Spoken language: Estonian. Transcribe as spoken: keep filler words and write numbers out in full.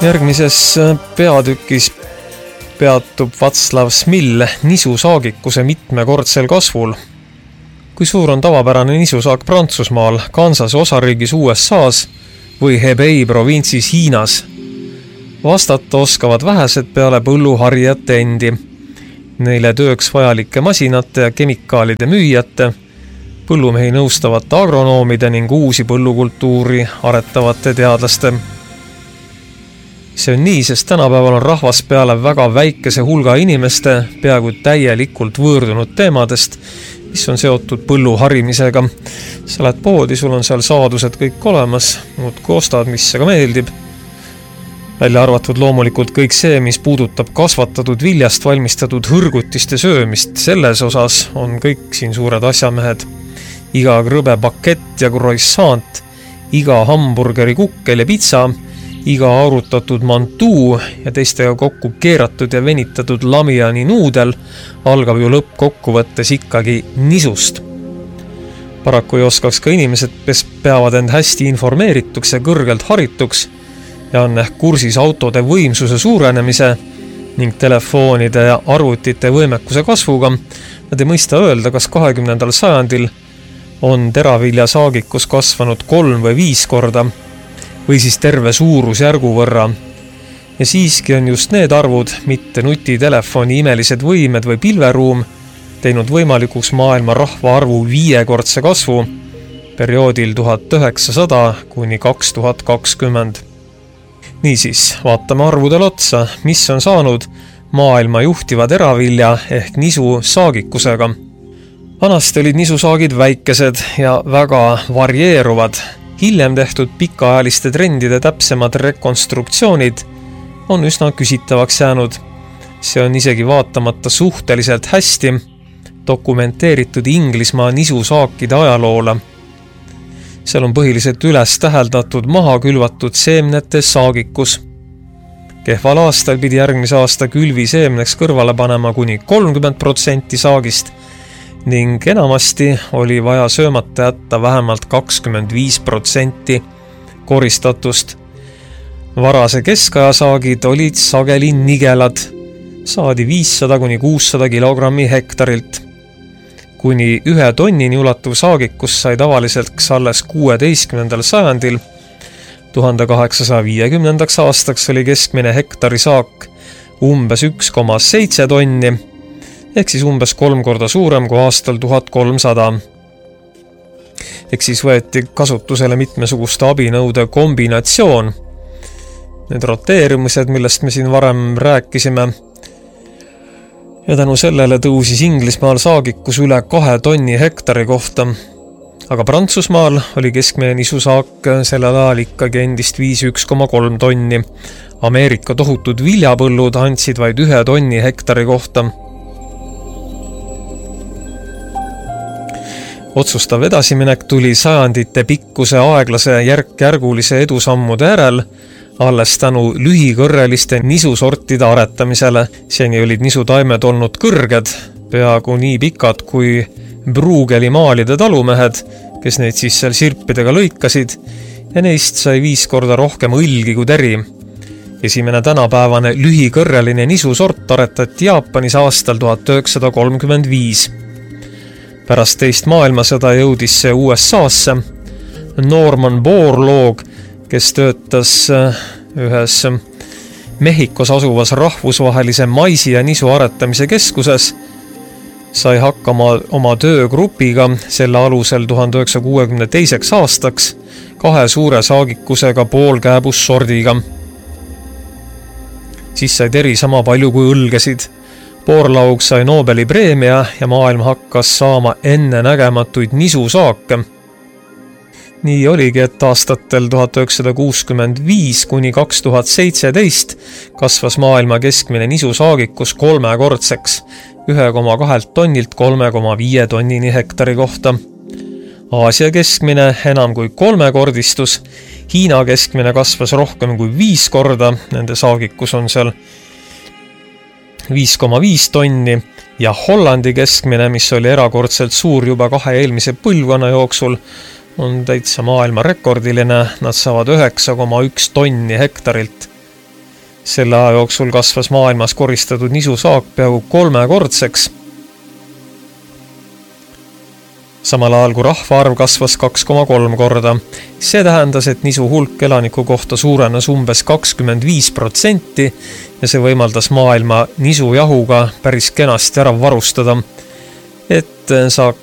Järgmises peatükis peatub Václav Smil nisusaagikuse mitmekordsel kasvul. Kui suur on tavapärane nisusaak Prantsusmaal, Kansase osariigis U S A's või Hebei provintsis Hiinas? Vastata oskavad vähesed peale põlluharijate endi. Neile tööks vajalike masinate ja kemikaalide müüjate, põllumehi nõustavate agronoomide ning uusi põllukultuuri aretavate teadlaste. See on nii, sest tänapäeval on rahvas peale väga väikese hulga inimeste peaaegu täielikult võõrdunud teemadest, mis on seotud põlluharimisega. Sa lähed poodi, sul on seal saadused kõik olemas, muud koostad, mis see ka meeldib. Välja arvatud loomulikult kõik see, mis puudutab kasvatatud viljast valmistatud hõrgutiste söömist. Selles osas on kõik siin suured asjamehed. Iga krõbe pakett ja croissant, iga hamburgeri kukkel ja pitsa, iga arutatud mantuu ja teistega kokku keeratud ja venitatud lamiani nuudel algab ju lõppkokkuvõttes ikkagi nisust. Paraku ei oskaks ka inimesed, kes peavad end hästi informeerituks ja kõrgelt harituks ja on ehk kursis autode võimsuse suurenemise ning telefoonide ja arvutite võimekuse kasvuga. Nad ei mõista öelda, kas kahekümnendal sajandil on teraviljasaagikus kasvanud kolm või viis korda või siis terve suurusjärgu võrra. Ja siiski on just need arvud, mitte nutitelefoni imelised võimed või pilveruum, teinud võimalikuks maailma rahvaarvu viiekordse kasvu perioodil tuhat üheksasada kuni kaks tuhat kakskümmend. Niisiis, vaatame arvudel otsa, mis on saanud maailma juhtiva teravilja ehk nisu saagikusega. Vanasti olid nisusaagid väikesed ja väga varieeruvad. Hiljem tehtud pikaajaliste trendide täpsemad rekonstruktsioonid on üsna küsitavaks jäänud. See on isegi vaatamata suhteliselt hästi dokumenteeritud Inglismaa nisusaakide ajaloole. Seal on põhiliselt üles täheldatud maha külvatud seemnete saagikus. Kehval aastal pidi järgmise aasta külvi seemneks kõrvale panema kuni kolmkümmend protsenti saagist ning enamasti oli vaja söömata jätta vähemalt kakskümmend viis protsenti koristatust. Varase keskaja saagid olid sageli nigelad, saadi viissada kuni kuussada kilogrammi hektarilt. Kuni ühe tonnini ulatuv saagikus sai tavaliselt alles kuueteistkümnendal sajandil. tuhande kaheksasaja viiekümnendaks aastaks oli keskmine hektari saak umbes üks koma seitse tonni, ehk siis umbes kolm korda suurem kui aastal tuhat kolmsada. Ehk siis võeti kasutusele mitmesuguste abinõude kombinatsioon. Need roteerumised, millest me siin varem rääkisime, ja tänu sellele tõusis Inglismaal saagikus üle kahe tonni hektari kohta. Aga Prantsusmaal oli keskmine nisusaak sellel ajal ikkagi endist viis üks koma kolm tonni. Ameerika tohutud viljapõllud andsid vaid ühe tonni hektari kohta. Otsustav edasiminek tuli sajandite pikkuse aeglase järk-järgulise edusammude järel, alles tänu lühikõrreliste nisusortide aretamisele. Seni olid nisutaimed olnud kõrged, peaaegu nii pikad kui Bruegeli maalide talumehed, kes neid siis seal sirpidega lõikasid, ja neist sai viis korda rohkem õlgi kui teri. Esimene tänapäevane lühikõrreline nisusort aretati Jaapanis aastal tuhat üheksasada kolmkümmend viis. Pärast teist maailmasõda jõudis see U S A'sse. Norman Borlaug, kes töötas ühes Mehhikos asuvas rahvusvahelise maisi ja nisu aretamise keskuses, sai hakkama oma töögrupiga selle alusel tuhande üheksasaja kuuekümne teiseks aastaks kahe suure saagikusega poolkääbussordiga. Siis sai teri sama palju kui õlgesid. Borlaug sai Nobeli preemia ja maailm hakkas saama enne nägematuid nisusaake. Nii oligi, et aastatel tuhat üheksasada kuuskümmend viis kuni kaks tuhat seitseteist kasvas maailma keskmine nisusaagikus kolmekordseks, ühe koma kahelt tonnilt kolme koma viie tonnini hektari kohta. Aasia keskmine enam kui kolmekordistus, Hiina keskmine kasvas rohkem kui viis korda, nende saagikus on seal viis koma viis tonni ja Hollandi keskmine, mis oli erakordselt suur juba kahe eelmise põlvkonna jooksul, on täitsa maailma rekordiline, nad saavad üheksa koma üks tonni hektarilt. Selle aja jooksul kasvas maailmas koristatud nisusaak peaaegu kolmekordseks. Samal ajal kui rahvaarv kasvas kaks koma kolm korda. See tähendas, et nisu hulk elaniku kohta suurenes umbes kakskümmend viis protsenti ja see võimaldas maailma nisujahuga päris kenasti ära varustada, et saaks